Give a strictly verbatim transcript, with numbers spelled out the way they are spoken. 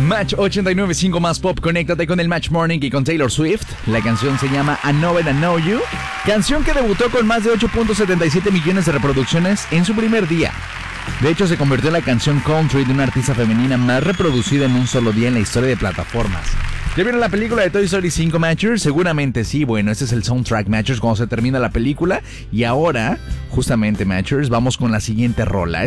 Match ochenta y nueve punto cinco más pop, conéctate con el Match Morning y con Taylor Swift. La canción se llama I Know It, I Know You, canción que debutó con más de ocho punto setenta y siete millones de reproducciones en su primer día. De hecho, se convirtió en la canción country de una artista femenina más reproducida en un solo día en la historia de plataformas. ¿Ya vieron la película de Toy Story cinco, Matchers? Seguramente sí. Bueno, este es el soundtrack, Matchers, cuando se termina la película. Y ahora, justamente, Matchers, vamos con la siguiente rola.